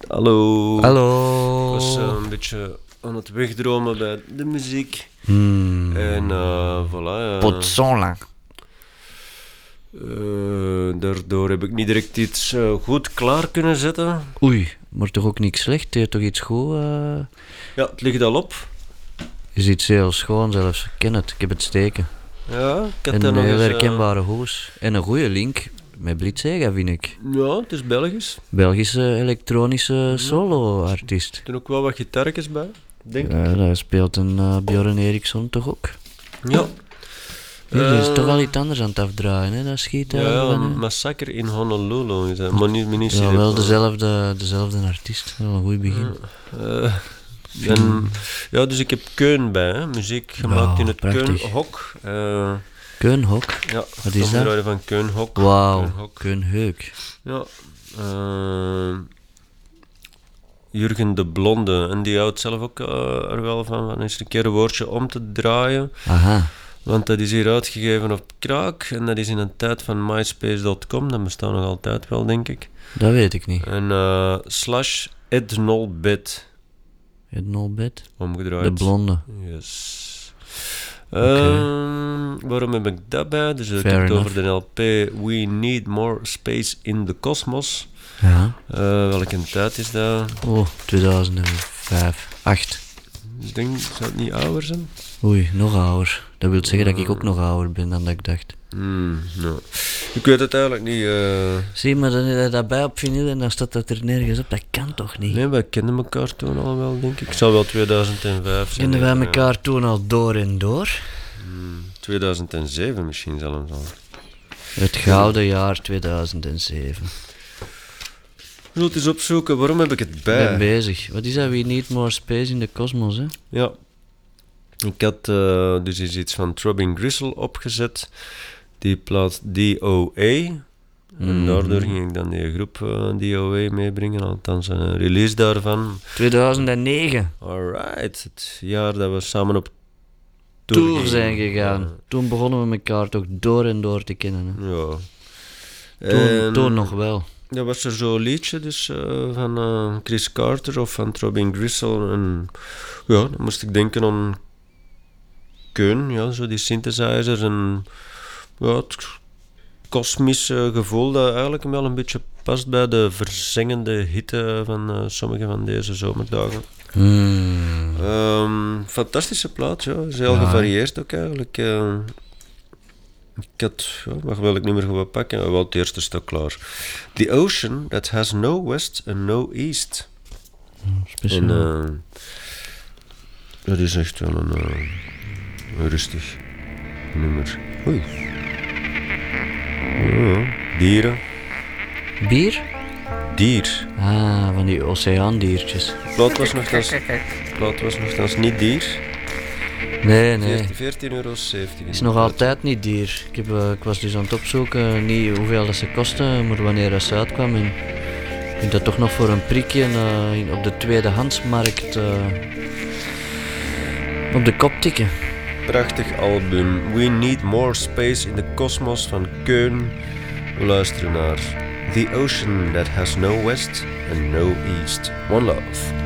Hallo. Hallo. Ik was een beetje aan het wegdromen bij de muziek. En voilà. Potsola. Daardoor heb ik niet direct iets goed klaar kunnen zetten. Oei, maar toch ook niks slecht? Je hebt toch iets goed? Ja, het ligt al op. Is iets heel schoon zelfs. Ik ken het, ik heb het steken. Ja, ik had En daar een nog heel eens... herkenbare hoes. En een goede link met Blitzega, vind ik. Ja, het is Belgisch. Belgische elektronische solo-artiest. Er zijn ook wel wat gitaartjes bij, denk ik. Ja, daar speelt een Björn Eriksson toch ook? Ja. Ja, die is toch wel iets anders aan het afdraaien, hè? Dat schiet Ja, eigenlijk van, hè? Massacre in Honolulu is dat. Maar niet Ja, wel dezelfde artiest. Wel een goed begin. Ja, dus ik heb Keun bij, hè. Muziek gemaakt in het prachtig. Keunhok. Keunhok. Ja, Wat is dat? omgedraaid van Keunhok. Wauw, Keunhok. Keunheuk. Ja. Jurgen de Blonde, en die houdt zelf ook er wel van eens een keer een woordje om te draaien. Aha. Want dat is hier uitgegeven op Kraak en dat is in een tijd van myspace.com, dat bestaat nog altijd wel, denk ik. Dat weet ik niet. En /Ednolbit Ednolbit? omgedraaid. De blonde. Yes. Oké. Waarom heb ik dat bij? Dus ik Fair heb het enough. over de LP We Need More Space in the Cosmos. Ja. Welke tijd is dat? Oh, 2005. 8. Ik denk, zou het niet ouder zijn? Oei, nog ouder. Dat wil zeggen dat ik ook nog ouder ben dan dat ik dacht. No. Ik weet het eigenlijk niet. Zie, maar dan is dat daarbij op vinyl en dan staat dat er nergens op. Dat kan toch niet? Nee, wij kenden elkaar toen al wel, denk ik. Het zal wel 2005 zijn. Kenden wij elkaar toen al door en door? 2007 misschien zelfs al. Het gouden jaar 2007. Ik wil het eens opzoeken, waarom heb ik het Ik bij? ben bezig. Wat is dat? We need more space in the cosmos, hè? Ja. Ik had dus eens iets van Throbbing Gristle opgezet. Die plaat DOA. En daardoor ging ik dan die groep DOA meebrengen, althans een release daarvan. 2009. Alright, het jaar dat we samen op Tour gingen. zijn gegaan. Ja. Toen begonnen we elkaar toch door en door te kennen. Hè? Ja. Toen nog wel. Dat was er zo'n liedje dus, van Chris Carter of van Throbbing Gristle. En ja, dan moest ik denken aan Keun, ja, zo die synthesizer en ja, het kosmische gevoel dat eigenlijk wel een beetje past bij de verzengende hitte van sommige van deze zomerdagen. Fantastische plaat, ja. Is heel gevarieerd ook eigenlijk. Ik had, wat wil ik niet meer gewoon pakken? Wel het eerste stuk klaar. The Ocean That Has No West and No East. Speciaal. En dat is echt wel een rustig nummer. Oei. Ja, dieren. Bier? Dier. Ah, van die oceaandiertjes. De plaat was nogthans niet dier. Nee, nee. €14,70. Is nog altijd niet duur. Ik was dus aan het opzoeken, niet hoeveel dat ze kosten, maar wanneer dat ze uitkwam. En ik vind dat toch nog voor een prikje op de tweedehandsmarkt op de kop tikken. Prachtig album. We Need More Space in the Cosmos van Keun. We luisteren naar The Ocean That Has No West and No East. One Love.